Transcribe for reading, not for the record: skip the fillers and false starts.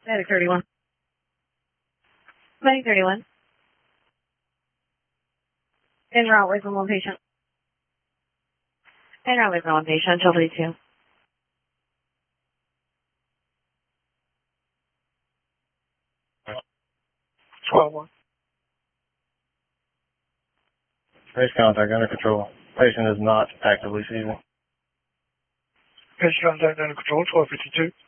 Medic 31. Medic 31. En route with one patient. En route with one patient, 1232. 12-1. Base contact under control. Patient is not actively seizing. Patient contact under control, 1252.